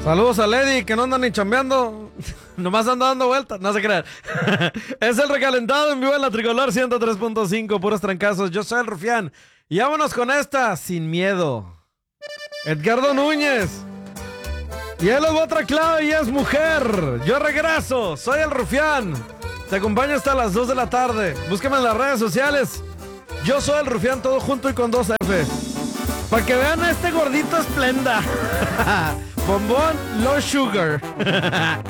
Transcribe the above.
Saludos a Lady, que no anda ni chambeando. Nomás anda dando vueltas, no se crean. Es el recalentado en vivo en la Tricolor 103.5, puros trancazos. Yo soy el Rufián. Y vámonos con esta, Sin Miedo. Edgardo Núñez. Y él es otra clave y es mujer. Yo regreso, soy el Rufián. Te acompaño hasta las 2 de la tarde. Búscame en las redes sociales. Yo soy el Rufián, todo junto y con 2 F. Para que vean a este gordito esplenda. Bombón, low sugar.